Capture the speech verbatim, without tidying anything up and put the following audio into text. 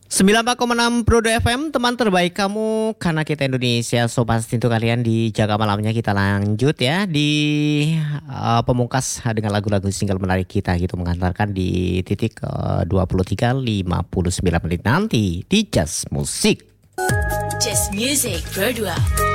sembilan puluh empat koma enam Prodo F M, teman terbaik kamu karena kita Indonesia. So pasti untuk kalian dijaga malamnya. Kita lanjut ya di uh, pemungkas dengan lagu-lagu single menarik kita gitu, mengantarkan di titik uh, dua puluh tiga lima puluh sembilan menit nanti di Just Music. Just Music Pro dua.